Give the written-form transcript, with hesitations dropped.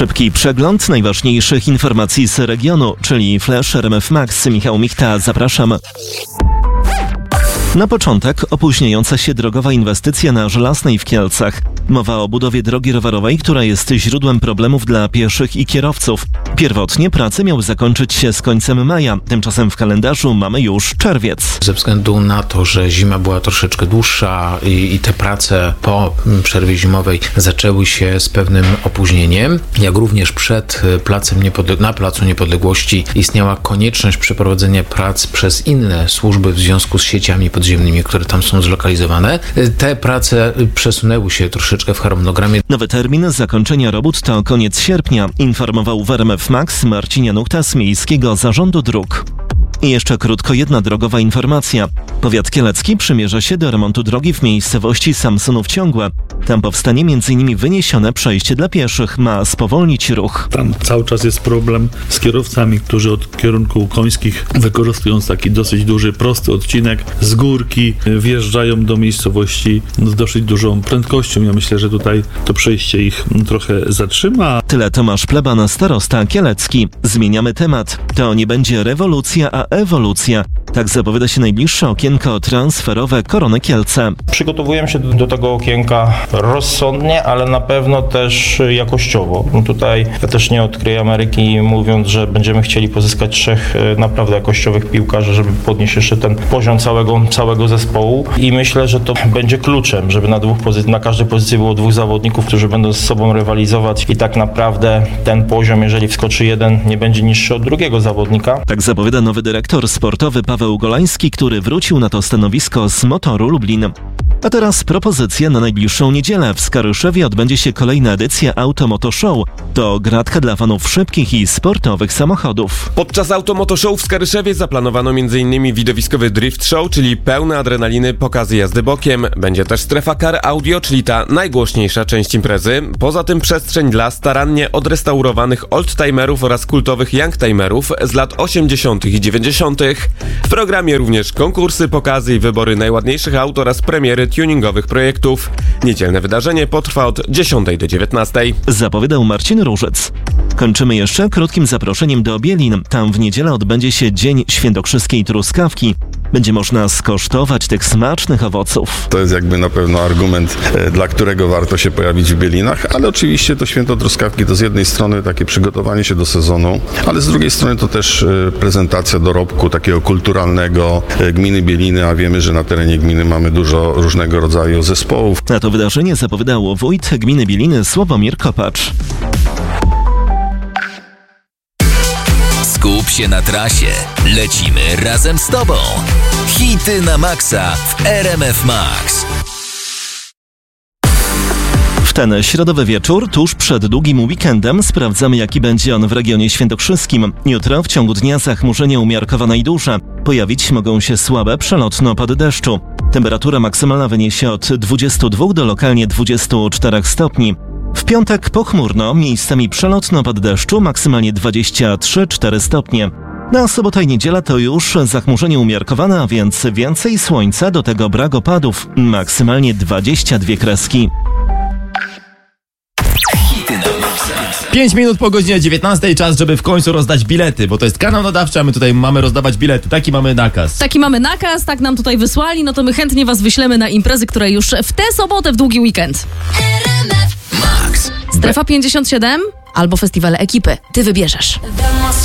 Szybki przegląd najważniejszych informacji z regionu, czyli Flash RMF Max. Michał Michta, zapraszam. Na początek opóźniająca się drogowa inwestycja na Żelaznej w Kielcach. Mowa o budowie drogi rowerowej, która jest źródłem problemów dla pieszych i kierowców. Pierwotnie prace miały zakończyć się z końcem maja, tymczasem w kalendarzu mamy już czerwiec. Ze względu na to, że zima była troszeczkę dłuższa i te prace po przerwie zimowej zaczęły się z pewnym opóźnieniem, jak również przed na Placu Niepodległości istniała konieczność przeprowadzenia prac przez inne służby w związku z sieciami podziemnymi, które tam są zlokalizowane. Te prace przesunęły się troszeczkę w harmonogramie. Nowy termin zakończenia robót to koniec sierpnia, informował w RMF Max Marcin Januchta z Miejskiego Zarządu Dróg. I jeszcze krótko jedna drogowa informacja. Powiat kielecki przymierza się do remontu drogi w miejscowości Samsonów Ciągłe. Tam powstanie m.in. wyniesione przejście dla pieszych, ma spowolnić ruch. Tam cały czas jest problem z kierowcami, którzy od kierunku Końskich, wykorzystując taki dosyć duży, prosty odcinek z górki, wjeżdżają do miejscowości z dosyć dużą prędkością. Ja myślę, że tutaj to przejście ich trochę zatrzyma. Tyle Tomasz Pleban, starosta kielecki. Zmieniamy temat. To nie będzie rewolucja, a ewolucja. Tak zapowiada się najbliższe okienko transferowe Korony Kielce. Przygotowujemy się do tego okienka rozsądnie, ale na pewno też jakościowo. Tutaj ja też nie odkryję Ameryki, mówiąc, że będziemy chcieli pozyskać 3 naprawdę jakościowych piłkarzy, żeby podnieść jeszcze ten poziom całego zespołu. I myślę, że to będzie kluczem, żeby na każdej pozycji było 2 zawodników, którzy będą ze sobą rywalizować i tak naprawdę ten poziom, jeżeli wskoczy jeden, nie będzie niższy od drugiego zawodnika. Tak zapowiada nowy dyrektor sportowy Paweł Golański, który wrócił na to stanowisko z Motoru Lublin. A teraz propozycja na najbliższą niedzielę. W Skaryszewie odbędzie się kolejna edycja Automoto Show. To gratka dla fanów szybkich i sportowych samochodów. Podczas Automoto Show w Skaryszewie zaplanowano m.in. widowiskowy drift show, czyli pełne adrenaliny pokazy jazdy bokiem. Będzie też strefa car audio, czyli ta najgłośniejsza część imprezy. Poza tym przestrzeń dla starannie odrestaurowanych oldtimerów oraz kultowych youngtimerów z lat 80. i 90. W programie również konkursy, pokazy i wybory najładniejszych aut oraz premiery tuningowych projektów. Niedzielne wydarzenie potrwa od 10 do 19. Zapowiadał Marcin Różec. Kończymy jeszcze krótkim zaproszeniem do Bielin. Tam w niedzielę odbędzie się Dzień Świętokrzyskiej Truskawki. Będzie można skosztować tych smacznych owoców. To jest jakby na pewno argument, dla którego warto się pojawić w Bielinach, ale oczywiście to Święto Truskawki to z jednej strony takie przygotowanie się do sezonu, ale z drugiej strony to też prezentacja dorobku takiego kulturalnego gminy Bieliny, a wiemy, że na terenie gminy mamy dużo różnego rodzaju zespołów. Na to wydarzenie zapowiadał wójt gminy Bieliny Sławomir Kopacz. Skup się na trasie. Lecimy razem z Tobą. Hity na maksa w RMF Max. W ten środowy wieczór, tuż przed długim weekendem, sprawdzamy, jaki będzie on w regionie świętokrzyskim. Jutro w ciągu dnia zachmurzenie umiarkowane i duże. Pojawić mogą się słabe przelotne opady deszczu. Temperatura maksymalna wyniesie od 22 do lokalnie 24 stopni. W piątek pochmurno, miejscami przelotny opad deszczu, maksymalnie 23-4 stopnie. Na sobotę i niedzielę to już zachmurzenie umiarkowane, a więc więcej słońca, do tego brak opadów, maksymalnie 22 kreski. 5 minut po godzinie 19, czas, żeby w końcu rozdać bilety, bo to jest kanał nadawczy, a my tutaj mamy rozdawać bilety. Taki mamy nakaz. Tak nam tutaj wysłali, no to my chętnie was wyślemy na imprezy, które już w tę sobotę, w długi weekend. Max. Strefa 57 albo festiwale ekipy. Ty wybierzesz.